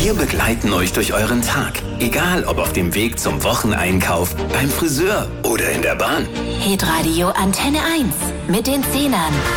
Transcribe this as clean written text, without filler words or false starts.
Wir begleiten euch durch euren Tag. Egal, ob auf dem Weg zum Wocheneinkauf, beim Friseur oder in der Bahn. Hitradio Antenne 1 mit den Zehnern.